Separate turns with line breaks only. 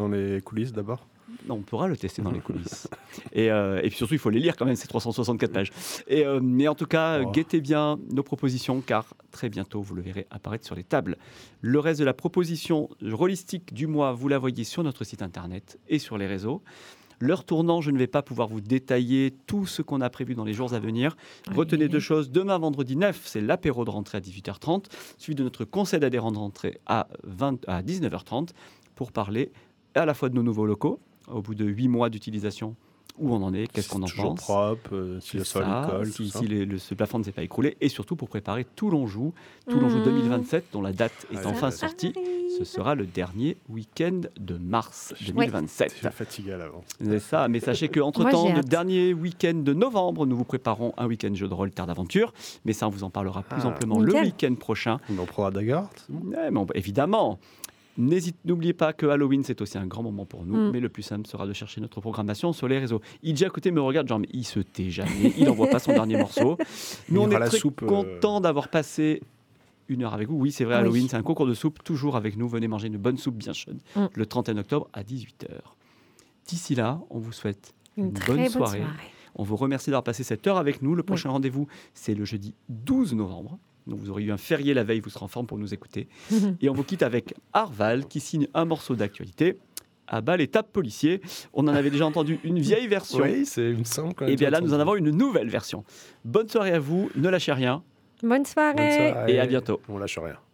Dans les coulisses d'abord.
Non, on pourra le tester dans les coulisses. Et puis surtout, il faut les lire quand même, ces 364 pages. Mais en tout cas, guettez bien nos propositions, car très bientôt, vous le verrez apparaître sur les tables. Le reste de la proposition holistique du mois, vous la voyez sur notre site internet et sur les réseaux. L'heure tournant, je ne vais pas pouvoir vous détailler tout ce qu'on a prévu dans les jours à venir. Retenez deux choses. Demain, vendredi 9, c'est l'apéro de rentrée à 18h30, suivi de notre conseil d'adhérents de rentrée à 19h30, pour parler à la fois de nos nouveaux locaux, au bout de 8 mois d'utilisation, où on en est, qu'est-ce qu'on en
toujours
pense.
propre, si le sol colle,
si
tout ça.
ce plafond ne s'est pas écroulé, et surtout pour préparer Toulon-Joue 2027, dont la date est enfin sortie. Ce sera le dernier week-end de mars 2027.
Je suis fatigué à l'avance.
C'est ça, mais sachez qu'entre-temps, le dernier week-end de novembre, nous vous préparons un week-end jeu de rôle Terre d'Aventure, mais ça, on vous en parlera plus amplement le week-end prochain.
On en prendra Daggart.
Évidemment. N'oubliez pas que Halloween, c'est aussi un grand moment pour nous, mais le plus simple sera de chercher notre programmation sur les réseaux. Idji à côté me regarde, genre, mais il se tait jamais, il n'envoie pas son dernier morceau. Nous, on est très contents d'avoir passé une heure avec vous. Oui, c'est vrai, Halloween, c'est un concours de soupe, toujours avec nous. Venez manger une bonne soupe bien chaude, le 31 octobre à 18h. D'ici là, on vous souhaite une bonne soirée. On vous remercie d'avoir passé cette heure avec nous. Le prochain rendez-vous, c'est le jeudi 12 novembre. Donc vous aurez eu un férié la veille, vous serez en forme pour nous écouter. Et on vous quitte avec Arval qui signe un morceau d'actualité. À bas l'étape policier. On en avait déjà entendu une vieille version.
Oui, c'est une simple quand même.
Et bien là, nous en avons une nouvelle version. Bonne soirée à vous, ne lâchez rien.
Bonne soirée.
Et à bientôt.
On lâche rien.